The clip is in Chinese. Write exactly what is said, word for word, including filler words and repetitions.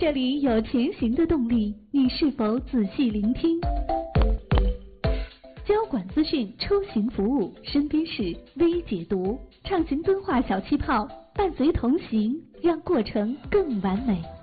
这里有前行的动力，你是否仔细聆听？交管资讯出行服务，身边事微解读，畅行遵化小气泡，伴随同行，让过程更完美。